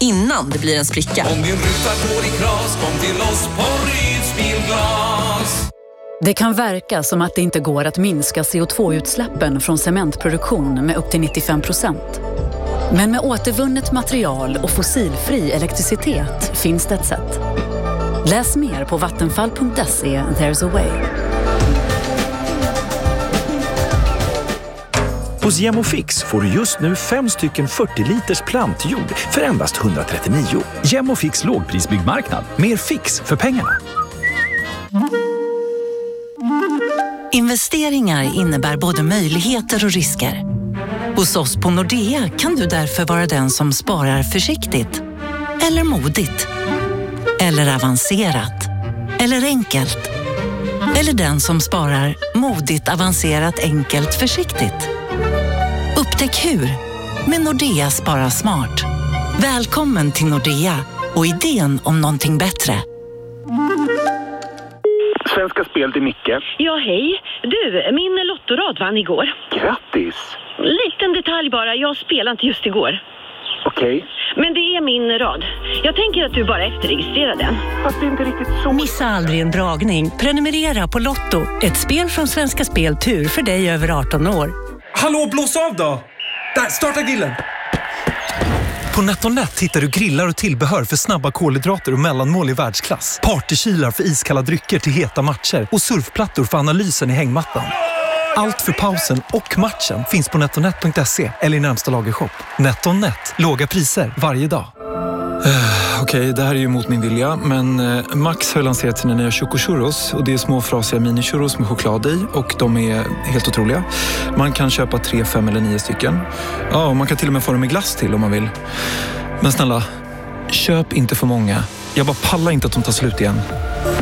innan det blir en spricka. Om din ruta går i kras, kom till oss på Ryds Bilglas. Det kan verka som att det inte går att minska CO2-utsläppen från cementproduktion med upp till 95%. Men med återvunnet material och fossilfri elektricitet finns det ett sätt. Läs mer på vattenfall.se. There's a way. Hos Gemofix får du just nu 5 stycken 40 liters plantjord för endast 139. Gemofix lågprisbyggmarknad. Mer fix för pengarna. Investeringar innebär både möjligheter och risker. Hos oss på Nordea kan du därför vara den som sparar försiktigt. Eller modigt. Eller avancerat. Eller enkelt. Eller den som sparar modigt, avancerat, enkelt, försiktigt. Upptäck hur med Nordea Spara Smart. Välkommen till Nordea och idén om någonting bättre. Svenska Spel till Micke. Ja, hej. Du, min lottorad vann igår. Grattis! Liten detalj bara, jag spelade inte just igår. Okej. Men det är min rad. Jag tänker att du bara efterregistrerar den. Fast det är inte riktigt så. Missa aldrig en dragning. Prenumerera på Lotto. Ett spel från Svenska Spel Tur för dig över 18 år. Hallå, blås av då! Där, starta grillen! På NetOnNet hittar du grillar och tillbehör för snabba kolhydrater och mellanmål i världsklass. Partykylar för iskalla drycker till heta matcher och surfplattor för analysen i hängmattan. Allt för pausen och matchen finns på netonet.se eller i närmsta lagershop. NetOnNet, låga priser varje dag. Okej, det här är ju mot min vilja, men Max har lanserat sina nya chocochurros och det är små frasiga mini-churros med choklad i och de är helt otroliga. Man kan köpa 3, 5 eller 9 stycken. Ja, och man kan till och med få dem med glass till om man vill. Men snälla, köp inte för många. Jag bara pallar inte att de tar slut igen.